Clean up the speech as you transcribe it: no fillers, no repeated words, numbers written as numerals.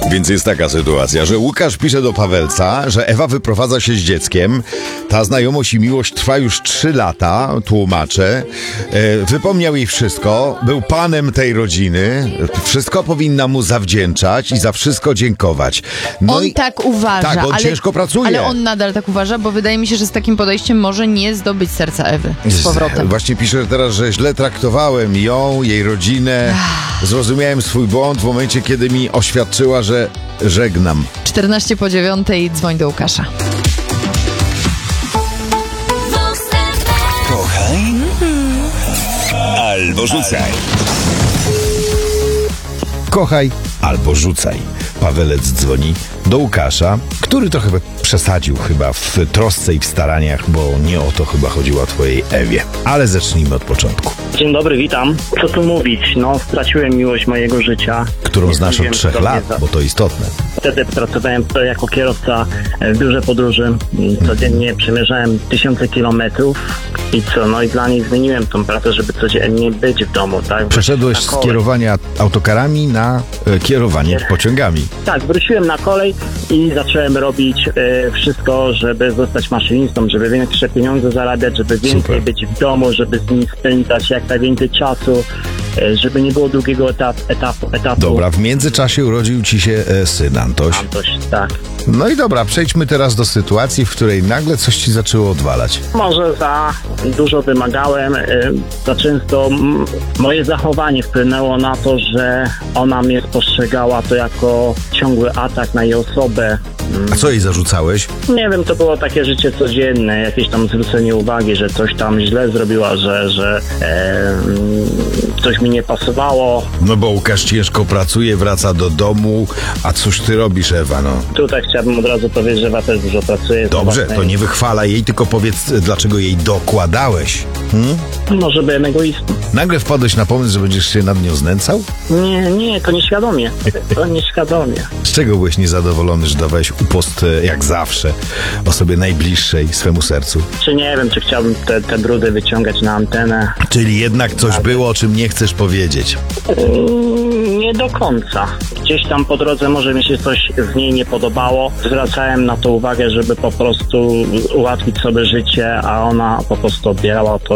Więc jest taka sytuacja, że Łukasz pisze do Pawelca, że Ewa wyprowadza się z dzieckiem. Ta znajomość i miłość trwa już 3 lata, tłumaczę. Wypomniał jej wszystko, był panem tej rodziny. Wszystko powinna mu zawdzięczać i za wszystko dziękować. On tak uważa. Tak, on ciężko pracuje. Ale on nadal tak uważa, bo wydaje mi się, że z takim podejściem może nie zdobyć serca Ewy z powrotem. Właśnie pisze teraz, że źle traktowałem ją, jej rodzinę. Zrozumiałem swój błąd w momencie, kiedy mi oświadczyła, że żegnam. 9:45 dzwoń do Łukasza. Kochaj albo rzucaj. Kochaj albo rzucaj. Pawelec dzwoni do Łukasza, który trochę przesadził chyba w trosce i w staraniach, bo nie o to chyba chodziło twojej Ewie. Ale zacznijmy od początku. Dzień dobry, witam. Co tu mówić? No, straciłem miłość mojego życia. Którą znasz od Wiem, 3 co lat, mnie bo to istotne. Wtedy pracowałem jako kierowca w biurze podróży. Codziennie przemierzałem 1000 kilometrów i co? No i dla nich zmieniłem tą pracę, żeby codziennie być w domu, tak? Przeszedłeś z kierowania autokarami na kierowanie pociągami. Tak, wróciłem na kolej i zacząłem robić wszystko, żeby zostać maszynistą, żeby większe pieniądze zarabiać, żeby więcej Super. być w domu, żeby z nim spędzać jak najwięcej czasu, żeby nie było długiego etapu. Dobra, w międzyczasie urodził ci się syn Antoś. Antoś, tak. No i dobra, przejdźmy teraz do sytuacji, w której nagle coś ci zaczęło odwalać. Może za dużo wymagałem, za często moje zachowanie wpłynęło na to, że ona mnie postrzegała to jako ciągły atak na jej osobę. A co jej zarzucałeś? Nie wiem, to było takie życie codzienne, jakieś tam zwrócenie uwagi, że coś tam źle zrobiła, że coś mi nie pasowało. No bo Łukasz ciężko pracuje, wraca do domu, a cóż ty robisz, Ewa, no? Tutaj chciałbym od razu powiedzieć, że Ewa też dużo pracuje. Dobrze, to nie wychwalaj jej, tylko powiedz, dlaczego jej dokładałeś. Może byłem egoistą. Nagle wpadłeś na pomysł, że będziesz się nad nią znęcał? Nie, to nieświadomie. To nieświadomie. Z czego byłeś niezadowolony, że dawałeś upost, jak zawsze, osobie najbliższej swemu sercu? Czy nie wiem, czy chciałbym te brudy wyciągać na antenę. Czyli jednak coś było, o czym nie chcesz powiedzieć. Nie do końca. Gdzieś tam po drodze może mi się coś w niej nie podobało. Zwracałem na to uwagę, żeby po prostu ułatwić sobie życie, a ona po prostu odbierała to